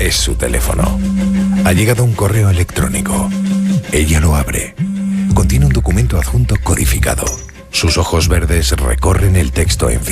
es su teléfono. Ha llegado un correo electrónico. Ella lo abre. Contiene un documento adjunto codificado. Sus ojos verdes recorren el texto en